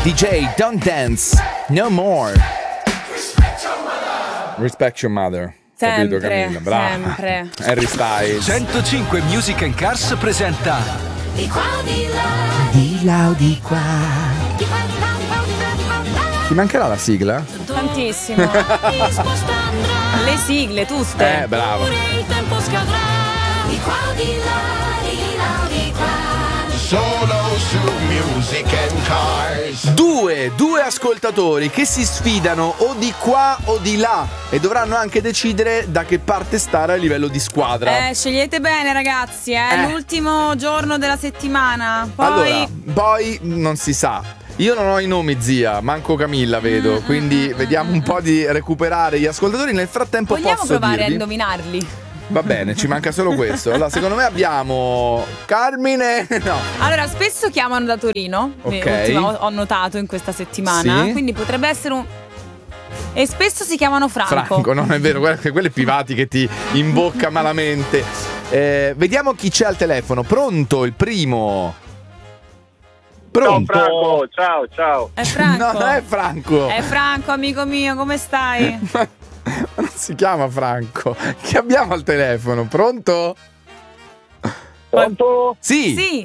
DJ Don't Dance No More. Respect your mother. Capito, Camilla? Brava. Sempre. Harry Styles. 105 Music and Cars presenta Di qua di là, Di là o di qua. di qua di là, di qua di là, di qua di là. Ti mancherà la sigla? Tantissimo. Risposta andrà, Le sigle, tutte. Bravo. pure il tempo scadrà. Di qua di là, di là, di qua. Solo su Music and Cars. Due ascoltatori che si sfidano o di qua o di là e dovranno anche decidere da che parte stare a livello di squadra. Scegliete bene, ragazzi, l'ultimo giorno della settimana. Allora, poi non si sa. Io non ho i nomi, zia, manco Camilla vedo, quindi vediamo un po' di recuperare gli ascoltatori. Nel frattempo vogliamo posso provare dirvi... a indovinarli? Va bene, ci manca solo questo. Allora, secondo me abbiamo Carmine. No. Allora, spesso chiamano da Torino. Ok. Ho notato in questa settimana. Sì. Quindi potrebbe essere un. E spesso si chiamano Franco. Non è vero, guarda che quelle privati che ti imbocca malamente. Vediamo chi c'è al telefono. Pronto, il primo. Pronto? Ciao Franco, ciao. È Franco. No, non è Franco. È Franco, amico mio, come stai? Ma non si chiama Franco. Chi abbiamo al telefono? Pronto? Pronto? Sì. Sì.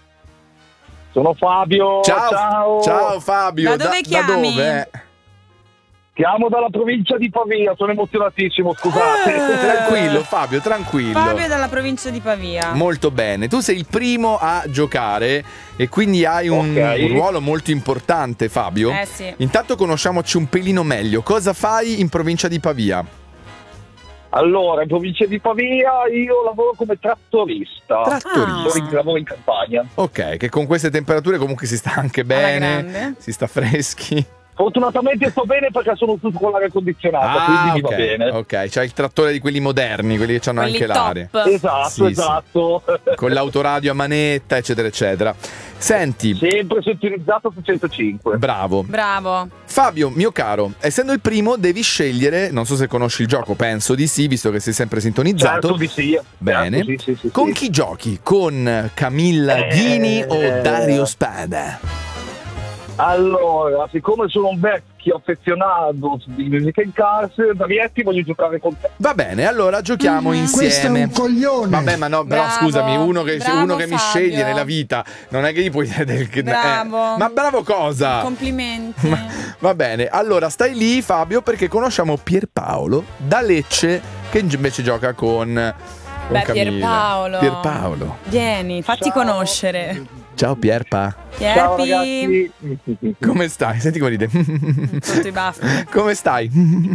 Sono Fabio. Ciao Fabio. Da dove chiami? dove? Chiamo dalla provincia di Pavia, sono emozionatissimo, scusate. Tranquillo Fabio, tranquillo. Fabio è dalla provincia di Pavia. Molto bene, tu sei il primo a giocare e quindi hai un ruolo molto importante, Fabio. Sì. Intanto conosciamoci un pelino meglio. Cosa fai in provincia di Pavia? Allora, in provincia di Pavia io lavoro come trattorista. Lavoro in campagna. Ok, che con queste temperature comunque si sta anche bene, si sta freschi. Fortunatamente sto bene perché sono tutto con l'aria condizionata, quindi mi va bene. Ok, c'hai il trattore di quelli moderni, quelli che hanno anche l'aria. Esatto, esatto. Sì. Con l'autoradio a manetta, eccetera, eccetera. Senti. Sempre sintonizzato su 105. Bravo. Fabio, mio caro, essendo il primo devi scegliere, non so se conosci il gioco, penso di sì, visto che sei sempre sintonizzato. Certo di sì. Bene. Certo, sì. Con chi giochi? Con Camilla Ghini o Dario Spada? Allora, siccome sono un vecchio affezionato di Music and Cars, Darietti, voglio giocare con te. Va bene, allora giochiamo insieme. Questo è un coglione. Vabbè, ma no, però Bravo, scusami, uno che mi Fabio. sceglie nella vita, non è che gli puoi dire del Bravo. ma bravo cosa? Complimenti. Va bene, allora stai lì Fabio perché conosciamo Pierpaolo da Lecce che invece gioca con Camilla. Pierpaolo. Vieni, fatti conoscere. Ciao Pierpa. Ciao ragazzi. Come stai? Senti come ride. Sotto i baffi. Come stai?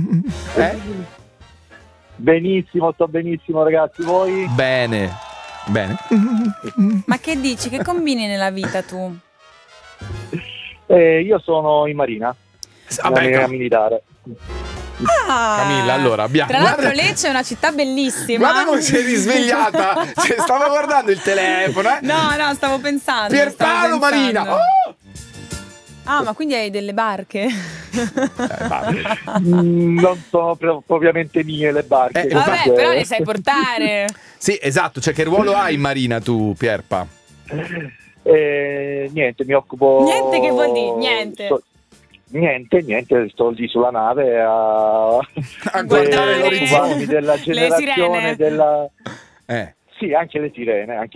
Benissimo, sto benissimo ragazzi, voi? Bene. Ma che dici? Che combini nella vita tu? Io sono in marina. Marina militare. Camilla, allora abbiamo. Tra l'altro Lecce è una città bellissima. Guarda come sei risvegliata. Stavo guardando il telefono. No, stavo pensando. Pierpaolo Marina. Oh! Ah, ma quindi hai delle barche? Non sono propriamente mie le barche. Vabbè, però le sai portare. Sì, esatto. Cioè, che ruolo hai in marina tu, Pierpa? Niente, mi occupo. Niente, che vuol dire? Niente. Niente, sto lì sulla nave a guardare occuparmi della generazione della. Sì, anche le sirene,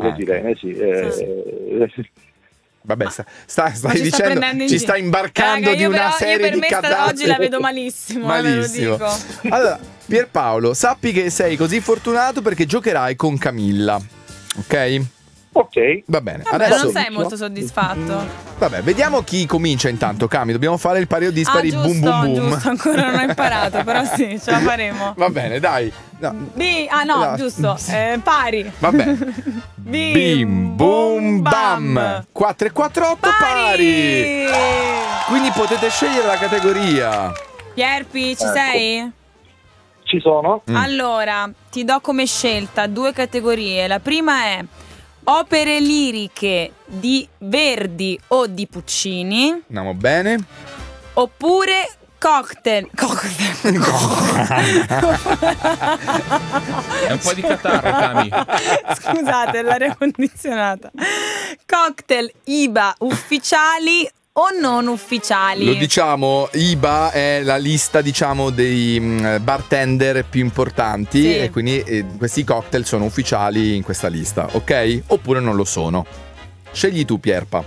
sì. Vabbè, stai dicendo, ci sta imbarcando di una serie di cazzate. Oggi la vedo malissimo. Malissimo. Ve lo dico. Allora, Pierpaolo, sappi che sei così fortunato perché giocherai con Camilla. Ok? Ok. Va bene. Vabbè, adesso non sei molto soddisfatto. Vabbè, vediamo chi comincia intanto, Cami. Dobbiamo fare il pari o dispari. Giusto, boom boom boom. Giusto, ancora non ho imparato, però sì, ce la faremo. Va bene, dai. No. Giusto. Pari. Vabbè. Bim boom bam. 4 e 4 8 pari. Quindi potete scegliere la categoria. Pierpi, ci sei? Ci sono. Allora, ti do come scelta 2 categorie. La prima è opere liriche di Verdi o di Puccini. Andiamo bene. Oppure cocktail. È un po' di catarro, Cami. Scusate, l'aria condizionata. Cocktail IBA ufficiali o non ufficiali? Lo diciamo, IBA è la lista, diciamo, dei bartender più importanti, Sì. e quindi questi cocktail sono ufficiali in questa lista, ok? Oppure non lo sono. Scegli tu, Pierpa.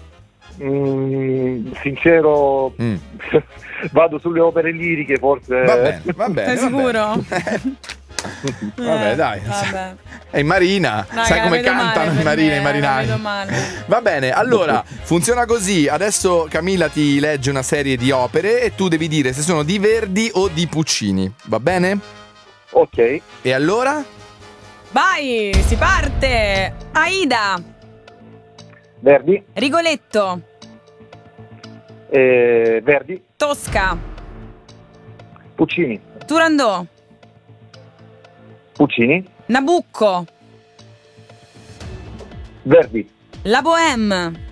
Sincero, vado sulle opere liriche, forse. Va bene. Sei sicuro? Vabbè, dai. Vabbè. È in Marina, Raga, sai come vedo cantano male i per marini e me, i marinai. vedo male. Va bene, allora funziona così. Adesso Camilla ti legge una serie di opere e tu devi dire se sono di Verdi o di Puccini, va bene? Ok. E allora? Vai, si parte. Aida, Verdi, Rigoletto, Verdi, Tosca, Puccini, Turandot, Puccini, Nabucco, Verdi, La Bohème,